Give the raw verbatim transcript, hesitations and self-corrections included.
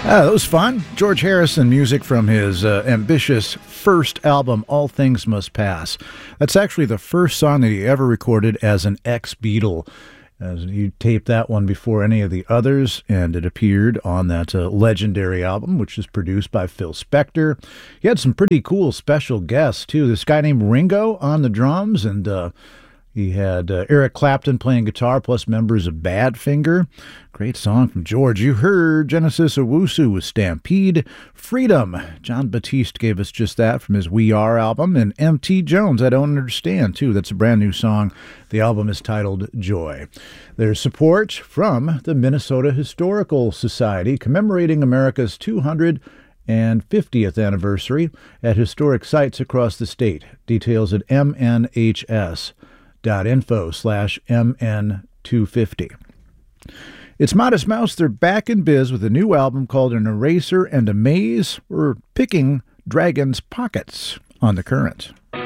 Ah, that was fun. George Harrison music from his uh, ambitious first album, All Things Must Pass. That's actually the first song that he ever recorded as an ex-Beatle. As he taped that one before any of the others, and it appeared on that uh, legendary album, which is produced by Phil Spector. He had some pretty cool special guests, too. This guy named Ringo on the drums, and uh, he had uh, Eric Clapton playing guitar, plus members of Badfinger. Great song from George. You heard Genesis Owusu with Stampede. Freedom. John Batiste gave us just that from his We Are album. And M T Jones, I Don't Understand, too. That's a brand new song. The album is titled Joy. There's support from the Minnesota Historical Society commemorating America's two hundred fiftieth anniversary at historic sites across the state. Details at m n h s dot info slash m n two fifty. It's Modest Mouse. They're back in biz with a new album called An Eraser and a Maze. We're picking Dragon's Pockets on The Current.